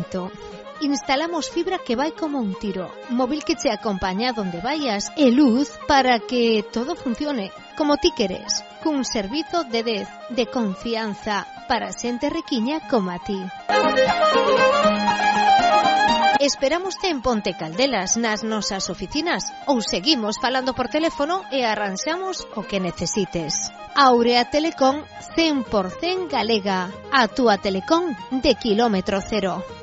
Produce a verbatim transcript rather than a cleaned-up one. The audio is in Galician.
momento. Instalamos fibra que vai como un tiro, móvil que te acompaña donde vayas e luz para que todo funcione como ti queres, cun servizo de dez de confianza para xente riquiña como a ti. Esperámoste en Ponte Caldelas, nas nosas oficinas, ou seguimos falando por teléfono e arranxamos o que necesites. Aurea Telecom cen por cen galega, a túa telecom de kilómetro cero.